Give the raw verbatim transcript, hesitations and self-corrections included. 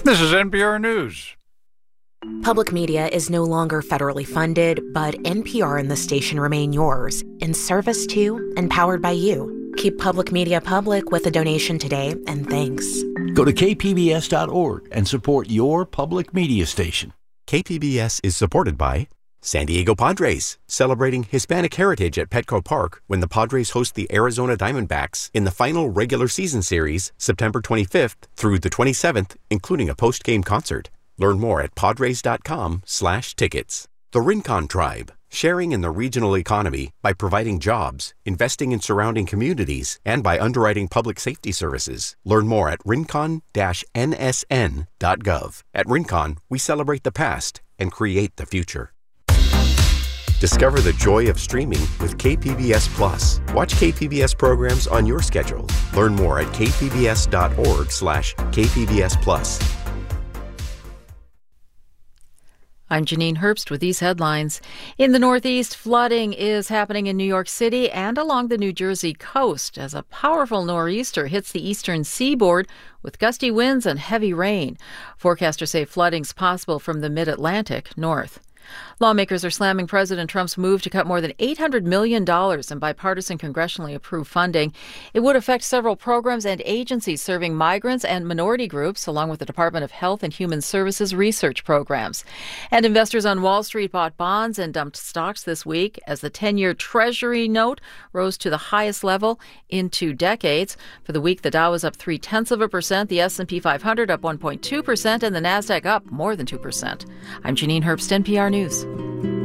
This is N P R News. Public media is no longer federally funded, but N P R and the station remain yours, in service to and powered by you. Keep public media public with a donation today, and thanks. Go to k p b s dot org and support your public media station. K P B S is supported by San Diego Padres, celebrating Hispanic heritage at Petco Park when the Padres host the Arizona Diamondbacks in the final regular season series, September twenty-fifth through the twenty-seventh, including a post-game concert. Learn more at padres.com slash tickets. The Rincon Tribe, sharing in the regional economy by providing jobs, investing in surrounding communities, and by underwriting public safety services. Learn more at rincon dash n s n dot gov. At Rincon, we celebrate the past and create the future. Discover the joy of streaming with K P B S Plus. Watch K P B S programs on your schedule. Learn more at k p b s dot org slash k p b s plus. I'm Janine Herbst with these headlines. In the Northeast, flooding is happening in New York City and along the New Jersey coast as a powerful nor'easter hits the eastern seaboard with gusty winds and heavy rain. Forecasters say flooding's possible from the mid-Atlantic north. Lawmakers are slamming President Trump's move to cut more than eight hundred million dollars in bipartisan congressionally approved funding. It would affect several programs and agencies serving migrants and minority groups, along with the Department of Health and Human Services research programs. And investors on Wall Street bought bonds and dumped stocks this week as the ten-year Treasury note rose to the highest level in two decades. For the week, the Dow was up three-tenths of a percent, the S and P five hundred up one point two percent, and the Nasdaq up more than two percent. I'm Janine Herbst, N P R News.